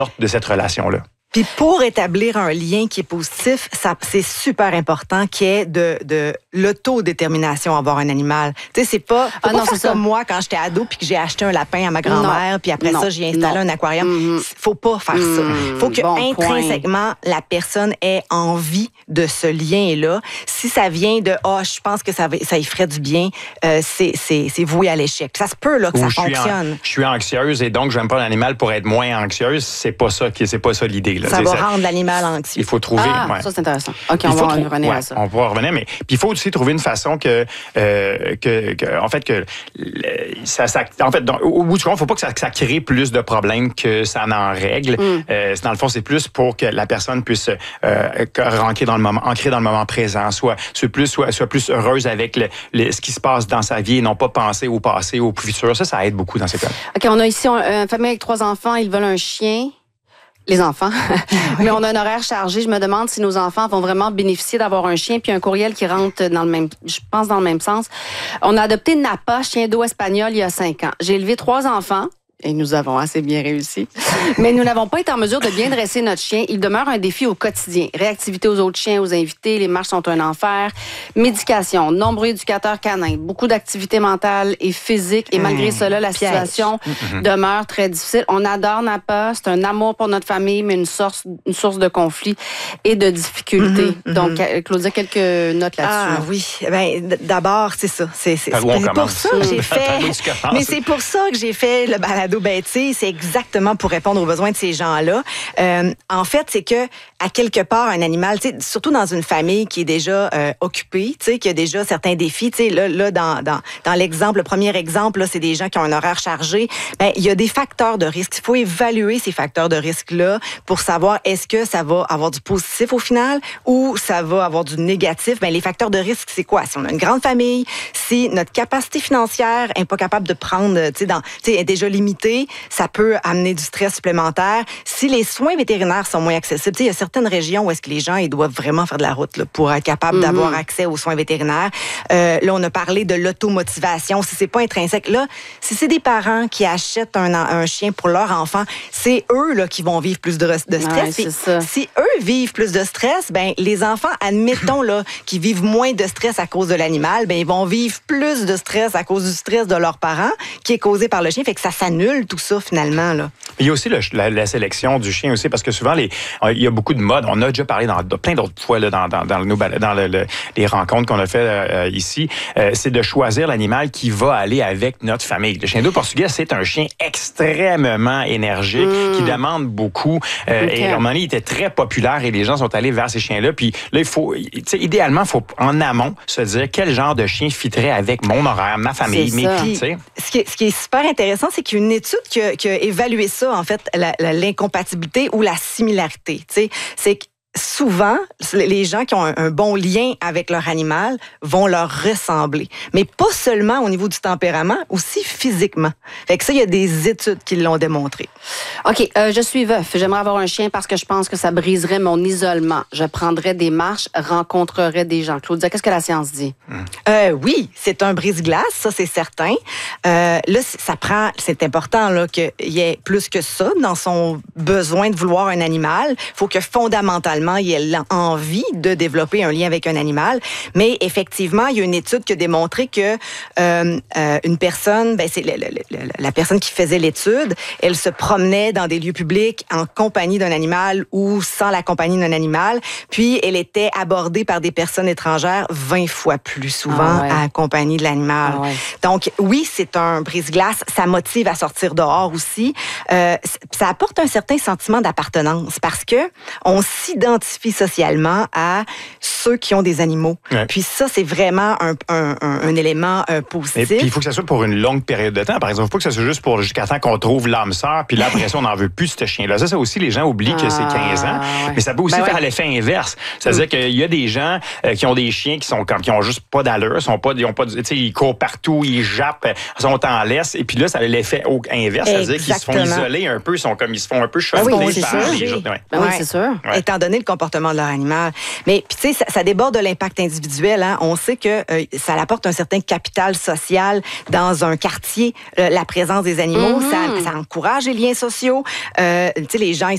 de cette relation-là. Puis pour établir un lien qui est positif, c'est super important qu'il y ait de l'autodétermination à avoir un animal. Tu sais, c'est pas comme moi quand j'étais ado puis que j'ai acheté un lapin à ma grand-mère puis après ça j'ai installé un aquarium. Faut pas faire ça. Faut que intrinsèquement la personne ait envie de ce lien-là. Si ça vient de je pense que ça y ferait du bien, c'est voué à l'échec. Ça se peut là que ça fonctionne. Je suis anxieuse et donc j'aime pas l'animal pour être moins anxieuse. C'est pas ça l'idée. Là, ça va rendre l'animal anxieux. Il faut trouver. Ça, c'est intéressant. OK, on va revenir à ça. On va revenir, mais puis il faut aussi trouver une façon au bout du compte, il ne faut pas que ça crée plus de problèmes que ça n'en règle. Dans le fond, c'est plus pour que la personne puisse ancrer dans le moment présent, soit plus heureuse avec ce qui se passe dans sa vie et non pas penser au passé, au futur. Ça aide beaucoup dans ces cas. OK, on a ici une famille avec 3 enfants. Ils veulent un chien. Les enfants. Mais on a un horaire chargé. Je me demande si nos enfants vont vraiment bénéficier d'avoir un chien. Puis un courriel qui rentre dans le même sens. On a adopté Napa, chien d'eau espagnol, il y a 5 ans. J'ai élevé 3 enfants. Et nous avons assez bien réussi. Mais nous n'avons pas été en mesure de bien dresser notre chien. Il demeure un défi au quotidien. Réactivité aux autres chiens, aux invités, les marches sont un enfer. Médication, nombreux éducateurs canins, beaucoup d'activités mentales et physiques. Et malgré cela, la situation demeure très difficile. On adore Napa, c'est un amour pour notre famille, mais une source de conflit et de difficultés. Donc, Claudia, quelques notes là-dessus. Oui. D'abord, c'est ça. C'est pour ça que j'ai fait. Mais c'est pour ça que j'ai fait le balado. C'est exactement pour répondre aux besoins de ces gens-là. En fait, c'est que à quelque part, un animal, surtout dans une famille qui est déjà occupée, qui a déjà certains défis. Là, dans l'exemple, le premier exemple, là, c'est des gens qui ont un horaire chargé. Il y a des facteurs de risque. Il faut évaluer ces facteurs de risque-là pour savoir est-ce que ça va avoir du positif au final ou ça va avoir du négatif. Les facteurs de risque, c'est quoi? Si on a une grande famille, si notre capacité financière n'est pas capable de prendre, est déjà limitée, ça peut amener du stress supplémentaire. Si les soins vétérinaires sont moins accessibles, il y a certaines régions où est-ce que les gens ils doivent vraiment faire de la route là, pour être capables d'avoir accès aux soins vétérinaires. Là, on a parlé de l'automotivation. Si c'est pas intrinsèque, là, si c'est des parents qui achètent un chien pour leur enfant, c'est eux là qui vont vivre plus de stress. Si eux vivent plus de stress, les enfants, admettons là, qui vivent moins de stress à cause de l'animal, ils vont vivre plus de stress à cause du stress de leurs parents qui est causé par le chien. Fait que ça s'annule tout ça, finalement. Là. Il y a aussi la sélection du chien aussi, parce que souvent, il y a beaucoup de modes. On a déjà parlé plein d'autres fois là, dans les rencontres qu'on a fait ici. C'est de choisir l'animal qui va aller avec notre famille. Le chien d'eau portugais, c'est un chien extrêmement énergique, qui demande beaucoup. Et à un moment donné, il était très populaire et les gens sont allés vers ces chiens-là. Puis là, idéalement, il faut en amont se dire quel genre de chien fitterait avec mon horaire, ma famille, mes filles. Ce qui est super intéressant, c'est qu'il y a une étude qui a évalué ça, en fait, l'incompatibilité ou la similarité. C'est que souvent, les gens qui ont un bon lien avec leur animal vont leur ressembler. Mais pas seulement au niveau du tempérament, aussi physiquement. Fait que ça, il y a des études qui l'ont démontré. OK, je suis veuf. J'aimerais avoir un chien parce que je pense que ça briserait mon isolement. Je prendrais des marches, rencontrerais des gens. Claudia, qu'est-ce que la science dit? Oui, c'est un brise-glace, ça, c'est certain. Là, c'est important là, qu'il y ait plus que ça dans son besoin de vouloir un animal. Il faut que fondamentalement, il ait envie de développer un lien avec un animal. Mais effectivement, il y a une étude qui a démontré que une personne, c'est la personne qui faisait l'étude, elle se promenait dans des lieux publics en compagnie d'un animal ou sans la compagnie d'un animal. Puis, elle était abordée par des personnes étrangères 20 fois plus souvent accompagnée de l'animal. Donc, oui, c'est un brise-glace. Ça motive à sortir dehors aussi. Ça apporte un certain sentiment d'appartenance parce que on s'identifie socialement à ceux qui ont des animaux. Puis ça, c'est vraiment un élément positif. Et puis, il faut que ça soit pour une longue période de temps. Par exemple, il faut que ça soit juste pour jusqu'à temps qu'on trouve l'âme sœur, puis là, après ça, on n'en veut plus ce chien-là. Ça aussi, les gens oublient que c'est 15 ans. Mais ça peut aussi faire l'effet inverse. C'est-à-dire qu'il y a des gens qui ont des chiens qui ont juste pas d'allure, ils courent partout, ils jappent, ils sont en laisse, et puis là, ça a l'effet inverse. C'est-à-dire qu'ils se font isoler un peu, ils se font un peu choper par les gens. Oui, c'est sûr. Étant donné le comportement de leur animal. Mais puis tu sais, ça déborde de l'impact individuel. Hein. On sait que ça apporte un certain capital social dans un quartier, la présence des animaux. Ça encourage les liens sociaux. Tu sais, les gens, ils